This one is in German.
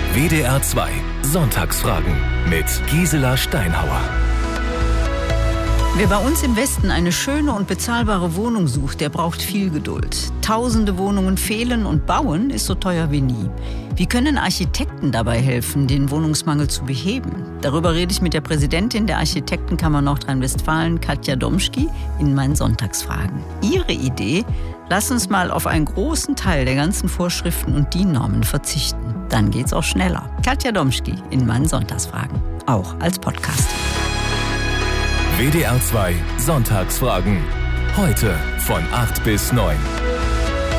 WDR 2 Sonntagsfragen mit Gisela Steinhauer. Wer bei uns im Westen eine schöne und bezahlbare Wohnung sucht, der braucht viel Geduld. Tausende Wohnungen fehlen und bauen ist so teuer wie nie. Wie können Architekten dabei helfen, den Wohnungsmangel zu beheben? Darüber rede ich mit der Präsidentin der Architektenkammer Nordrhein-Westfalen, Katja Domschki, in meinen Sonntagsfragen. Ihre Idee: Lass uns mal auf einen großen Teil der ganzen Vorschriften und DIN-Normen verzichten. Dann geht's auch schneller. Katja Domschki in meinen Sonntagsfragen. Auch als Podcast. WDR 2 Sonntagsfragen. Heute von 8 bis 9.